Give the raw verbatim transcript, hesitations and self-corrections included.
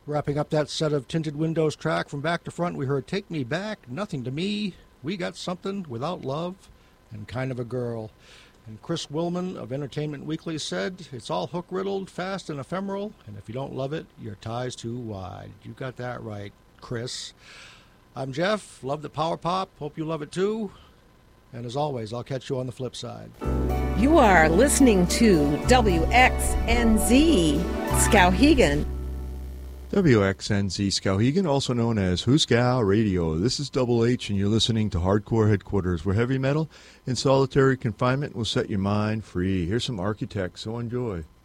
Wrapping up that set of Tinted Windows track from back to front, we heard Take Me Back, Nothing to Me, We Got Something, Without Love, and Kind of a Girl. And Chris Willman of Entertainment Weekly said, it's all hook-riddled, fast and ephemeral, and if you don't love it, your tie's too wide. You got that right, Chris. I'm Jeff, love the Power Pop, hope you love it too. And as always, I'll catch you on the flip side. You are listening to W X N Z Skowhegan. W X N Z Skowhegan, also known as Huskow Radio. This is Double H, and you're listening to Hardcore Headquarters, where heavy metal in solitary confinement will set your mind free. Here's some Architects, so enjoy.